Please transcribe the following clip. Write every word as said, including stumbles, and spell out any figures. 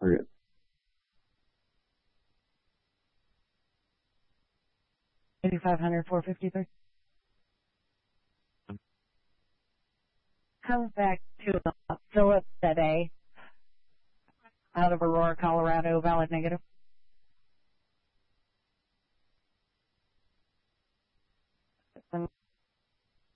We're good. eighty-five hundred, four fifty-three. Comes back to uh, Philip today out of Aurora, Colorado, valid negative.